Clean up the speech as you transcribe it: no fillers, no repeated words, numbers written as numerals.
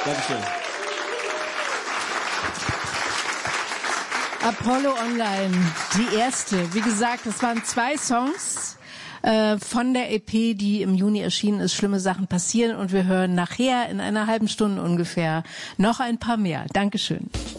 Dankeschön. Apollo Online, die erste. Wie gesagt, es waren 2 Songs von der EP, die im Juni erschienen ist. Schlimme Sachen passieren und wir hören nachher in einer halben Stunde ungefähr noch ein paar mehr. Dankeschön.